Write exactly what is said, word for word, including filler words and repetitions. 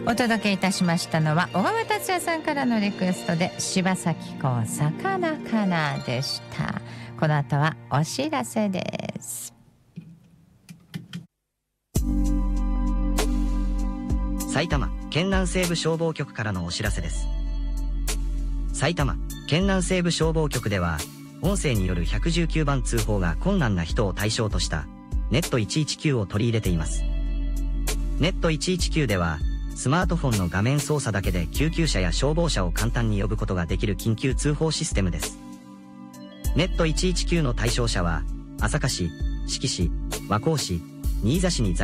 お届けいたしましたのは小川達也さんからのリクエストで柴咲コウさかなかなでした。この後はお知らせです。 埼玉県南西部消防局からのお知らせです。埼玉県南西部消防局では音声によるひゃくじゅうきゅうばん通報が困難な人を対象としたネットいちいちきゅうを取り入れています。ネットいちいちきゅうではスマートフォンの画面操作だけで救急車や消防車を簡単に呼ぶことができる緊急通報システムです。ネットいちいちきゅうの対象者は朝霞市、志木市、和光市、新座市に在